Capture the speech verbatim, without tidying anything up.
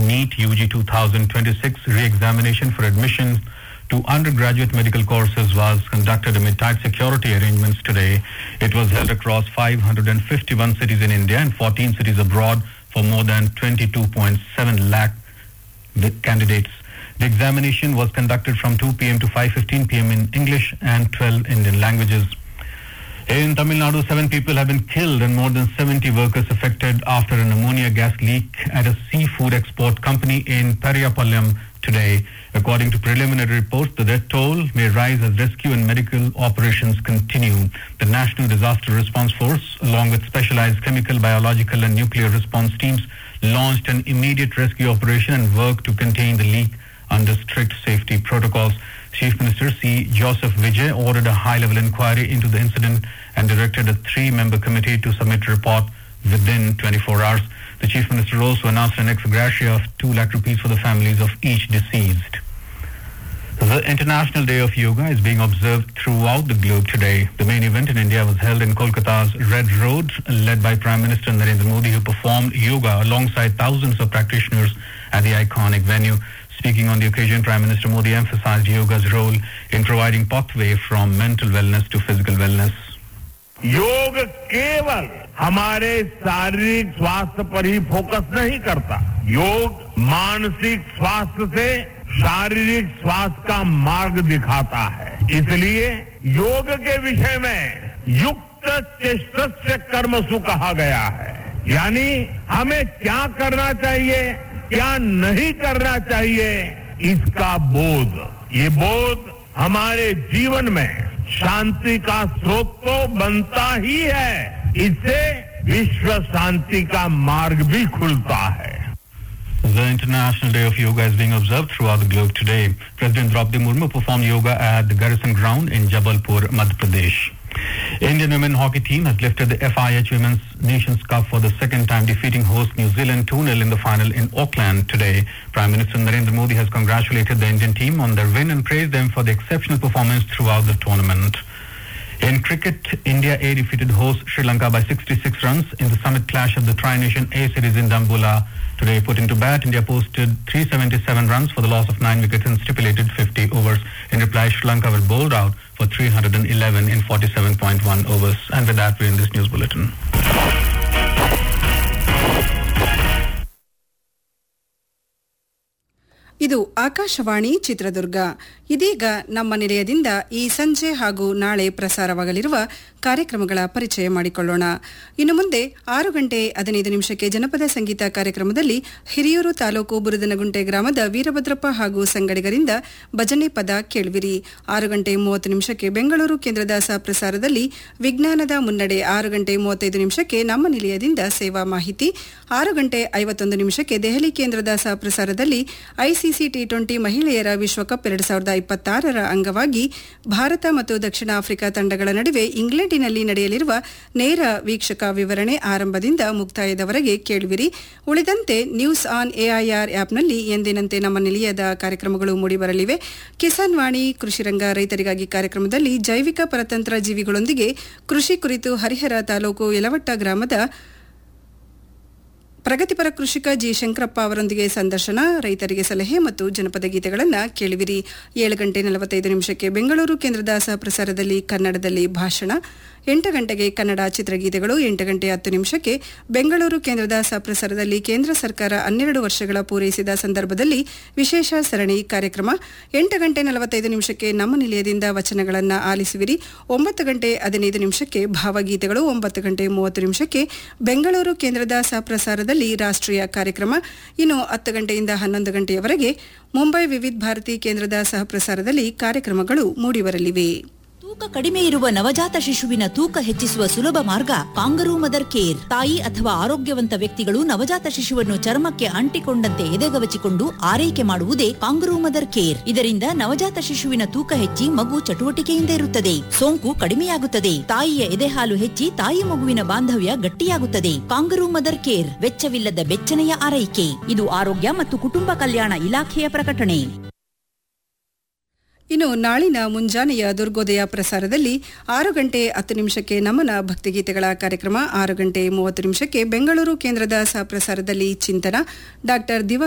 NEET U G twenty twenty-six re-examination for admission to undergraduate medical courses was conducted amid tight security arrangements today. It was held across five hundred fifty-one cities in India and fourteen cities abroad for more than twenty-two point seven lakh candidates. The examination was conducted from two p.m. to five fifteen p.m. in English and twelve Indian languages. In Tamil Nadu, seven people have been killed and more than seventy workers affected after an ammonia gas leak at a seafood export company in Periyapalayam today. According to preliminary reports, the death toll may rise as rescue and medical operations continue. The National Disaster Response Force, along with specialized chemical, biological and nuclear response teams, launched an immediate rescue operation and worked to contain the leak under strict safety protocols. Chief Minister C. Joseph Vijay ordered a high-level inquiry into the incident and directed a three-member committee to submit a report within twenty-four hours. The Chief Minister also announced an ex gratia of two lakh rupees for the families of each deceased. The International Day of Yoga is being observed throughout the globe today. The main event in India was held in Kolkata's Red Road, led by Prime Minister Narendra Modi, who performed yoga alongside thousands of practitioners at the iconic venue. Speaking on the occasion, Prime Minister Modi emphasized yoga's role in providing pathway from mental wellness to physical wellness. योग केवल हमारे शारीरिक स्वास्थ्य पर ही focus नहीं करता, योग मानसिक स्वास्थ्य से शारीरिक स्वास्थ्य का मार्ग दिखाता है. इसलिए योग के विषय में युक्त चेष्टस्य कर्मसु कहा गया है. यानी हमें क्या करना चाहिए, क्या नहीं करना चाहिए, इसका बोध. ये बोध हमारे जीवन में शांति का स्रोत तो बनता ही है, इससे विश्व शांति का मार्ग भी खुलता है. The International Day of Yoga is being observed throughout the globe today. President Draupadi Murmu performed yoga at the Garrison Ground in Jabalpur, Madhya Pradesh. Indian women hockey team has lifted the F I H Women's Nations Cup for the second time, defeating host New Zealand two nil in the final in Auckland today. Prime Minister Narendra Modi has congratulated the Indian team on their win and praised them for the exceptional performance throughout the tournament. In cricket, India A defeated host Sri Lanka by sixty-six runs in the summit clash of the Tri-Nation A series in Dambulla. Today, putting to bat, India posted three hundred seventy-seven runs for the loss of nine wickets in stipulated fifty overs. In reply, Sri Lanka were bowled out for three hundred eleven in forty-seven point one overs. And with that, we're in this news bulletin. ಇದು ಆಕಾಶವಾಣಿ ಚಿತ್ರದುರ್ಗ. ಇದೀಗ ನಮ್ಮ ನಿಲಯದಿಂದ ಈ ಸಂಜೆ ಹಾಗೂ ನಾಳೆ ಪ್ರಸಾರವಾಗಲಿರುವ ಕಾರ್ಯಕ್ರಮಗಳ ಪರಿಚಯ ಮಾಡಿಕೊಳ್ಳೋಣ. ಇನ್ನು ಮುಂದೆ ಆರು ಗಂಟೆ ಹದಿನೈದು ನಿಮಿಷಕ್ಕೆ ಜನಪದ ಸಂಗೀತ ಕಾರ್ಯಕ್ರಮದಲ್ಲಿ ಹಿರಿಯೂರು ತಾಲೂಕು ಬುರುದನಗುಂಟೆ ಗ್ರಾಮದ ವೀರಭದ್ರಪ್ಪ ಹಾಗೂ ಸಂಗಡಿಗರಿಂದ ಭಜನೆ ಪದ ಕೇಳುವಿರಿ. ಆರು ಗಂಟೆ ಮೂವತ್ತು ನಿಮಿಷಕ್ಕೆ ಬೆಂಗಳೂರು ಕೇಂದ್ರದ ಸಹಪ್ರಸಾರದಲ್ಲಿ ವಿಜ್ಞಾನದ ಮುನ್ನಡೆ. ಆರು ಗಂಟೆ ಮೂವತ್ತೈದು ನಿಮಿಷಕ್ಕೆ ನಮ್ಮ ನಿಲಯದಿಂದ ಸೇವಾ ಮಾಹಿತಿ. ಆರು ಗಂಟೆ ಐವತ್ತೊಂದು ನಿಮಿಷಕ್ಕೆ ದೆಹಲಿ ಕೇಂದ್ರದ ಸಹಪ್ರಸಾರದಲ್ಲಿ ಐಸಿಸಿ ಟಿ ಟ್ವೆಂಟಿ ಮಹಿಳೆಯರ ವಿಶ್ವಕಪ್ ಎರಡು ಸಾವಿರದ ಇಪ್ಪತ್ತಾರರ ಅಂಗವಾಗಿ ಭಾರತ ಮತ್ತು ದಕ್ಷಿಣ ಆಫ್ರಿಕಾ ತಂಡಗಳ ನಡುವೆ ಇಂಗ್ಲೆಂಡಿನಲ್ಲಿ ನಡೆಯಲಿರುವ ನೇರ ವೀಕ್ಷಕ ವಿವರಣೆ ಆರಂಭದಿಂದ ಮುಕ್ತಾಯದವರೆಗೆ ಕೇಳುವಿರಿ. ಉಳಿದಂತೆ ನ್ಯೂಸ್ ಆನ್ ಎಐಆರ್ ಆಪ್ನಲ್ಲಿ ಎಂದಿನಂತೆ ನಮ್ಮ ನಿಲಯದ ಕಾರ್ಯಕ್ರಮಗಳು ಮೂಡಿಬರಲಿವೆ. ಕಿಸಾನ್ ವಾಣಿ ಕೃಷಿರಂಗ ರೈತರಿಗಾಗಿ ಕಾರ್ಯಕ್ರಮದಲ್ಲಿ ಜೈವಿಕ ಪರತಂತ್ರ ಜೀವಿಗಳೊಂದಿಗೆ ಕೃಷಿ ಕುರಿತು ಹರಿಹರ ತಾಲೂಕು ಯಲವಟ್ಟ ಗ್ರಾಮದ ಪ್ರಗತಿಪರ ಕೃಷಿಕ ಜಿ ಶಂಕರಪ್ಪ ಅವರೊಂದಿಗೆ ಸಂದರ್ಶನ, ರೈತರಿಗೆ ಸಲಹೆ ಮತ್ತು ಜನಪದ ಗೀತೆಗಳನ್ನು ಕೇಳುವಿರಿ. ಏಳು ಗಂಟೆ ನಲವತ್ತೈದು ನಿಮಿಷಕ್ಕೆ ಬೆಂಗಳೂರು ಕೇಂದ್ರದ ಸಹಪ್ರಸಾರದಲ್ಲಿ ಕನ್ನಡದಲ್ಲಿ ಭಾಷಣ. ಎಂಟು ಗಂಟೆಗೆ ಕನ್ನಡ ಚಿತ್ರಗೀತೆಗಳು. ಎಂಟು ಗಂಟೆ ಹತ್ತು ನಿಮಿಷಕ್ಕೆ ಬೆಂಗಳೂರು ಕೇಂದ್ರದ ಸಹಪ್ರಸಾರದಲ್ಲಿ ಕೇಂದ್ರ ಸರ್ಕಾರ ಹನ್ನೆರಡು ವರ್ಷಗಳ ಪೂರೈಸಿದ ಸಂದರ್ಭದಲ್ಲಿ ವಿಶೇಷ ಸರಣಿ ಕಾರ್ಯಕ್ರಮ. ಎಂಟು ಗಂಟೆ ನಲವತ್ತೈದು ನಿಮಿಷಕ್ಕೆ ನಮ್ಮ ನಿಲಯದಿಂದ ವಚನಗಳನ್ನು ಆಲಿಸುವಿರಿ. ಒಂಬತ್ತು ಗಂಟೆ ಹದಿನೈದು ನಿಮಿಷಕ್ಕೆ ಭಾವಗೀತೆಗಳು. ಒಂಬತ್ತು ಗಂಟೆ ಮೂವತ್ತು ನಿಮಿಷಕ್ಕೆ ಬೆಂಗಳೂರು ಕೇಂದ್ರದ ಸಹಪ್ರಸಾರದಲ್ಲಿ ರಾಷ್ಟ್ರೀಯ ಕಾರ್ಯಕ್ರಮ. ಇನ್ನು ಹತ್ತು ಗಂಟೆಯಿಂದ ಹನ್ನೊಂದು ಗಂಟೆಯವರೆಗೆ ಮುಂಬೈ ವಿವಿಧ ಭಾರತಿ ಕೇಂದ್ರದ ಸಹಪ್ರಸಾರದಲ್ಲಿ ಕಾರ್ಯಕ್ರಮಗಳು ಮೂಡಿಬರಲಿವೆ. ತೂಕ ಕಡಿಮೆ ಇರುವ ನವಜಾತ ಶಿಶುವಿನ ತೂಕ ಹೆಚ್ಚಿಸುವ ಸುಲಭ ಮಾರ್ಗ ಕಾಂಗರೂ ಮದರ್ ಕೇರ್. ತಾಯಿ ಅಥವಾ ಆರೋಗ್ಯವಂತ ವ್ಯಕ್ತಿಗಳು ನವಜಾತ ಶಿಶುವನ್ನು ಚರ್ಮಕ್ಕೆ ಅಂಟಿಕೊಂಡಂತೆ ಎದೆಗವಚಿಕೊಂಡು ಆರೈಕೆ ಮಾಡುವುದೇ ಕಾಂಗರೂ ಮದರ್ ಕೇರ್. ಇದರಿಂದ ನವಜಾತ ಶಿಶುವಿನ ತೂಕ ಹೆಚ್ಚಿ ಮಗು ಚಟುವಟಿಕೆಯಿಂದ ಇರುತ್ತದೆ, ಸೋಂಕು ಕಡಿಮೆಯಾಗುತ್ತದೆ, ತಾಯಿಯ ಎದೆಹಾಲು ಹೆಚ್ಚಿ ತಾಯಿ ಮಗುವಿನ ಬಾಂಧವ್ಯ ಗಟ್ಟಿಯಾಗುತ್ತದೆ. ಕಾಂಗರೂ ಮದರ್ ಕೇರ್ ವೆಚ್ಚವಿಲ್ಲದ ಬೆಚ್ಚನೆಯ ಆರೈಕೆ. ಇದು ಆರೋಗ್ಯ ಮತ್ತು ಕುಟುಂಬ ಕಲ್ಯಾಣ ಇಲಾಖೆಯ ಪ್ರಕಟಣೆ. ಇನ್ನು ನಾಳಿನ ಮುಂಜಾನೆಯ ದುರ್ಗೋದಯ ಪ್ರಸಾರದಲ್ಲಿ ಆರು ಗಂಟೆ ಹತ್ತು ನಿಮಿಷಕ್ಕೆ ನಮನ ಭಕ್ತಿಗೀತೆಗಳ ಕಾರ್ಯಕ್ರಮ. ಆರು ಗಂಟೆ ಮೂವತ್ತು ನಿಮಿಷಕ್ಕೆ ಬೆಂಗಳೂರು ಕೇಂದ್ರದ ಸಹಪ್ರಸಾರದಲ್ಲಿ ಚಿಂತನ. ಡಾಕ್ಟರ್ ದಿವ